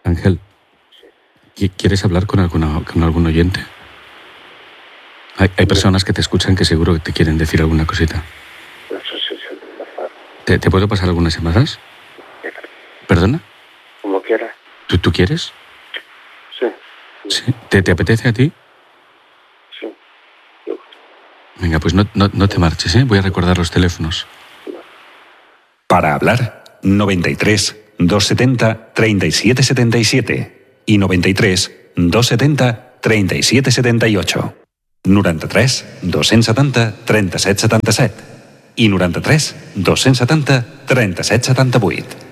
Ángel, ¿quieres hablar con algún oyente? Hay personas que te escuchan que seguro que te quieren decir alguna cosita. ¿Te puedo pasar algunas llamadas? ¿Perdona? Como quieras. ¿Tú quieres? Sí. ¿Sí? ¿Te apetece a ti? Sí. Venga, pues no te marches, ¿eh? Voy a recordar los teléfonos. Para hablar, 93 270 37 77 i 93 270 37 78. 93 270 37 77 i 93 270 37 78.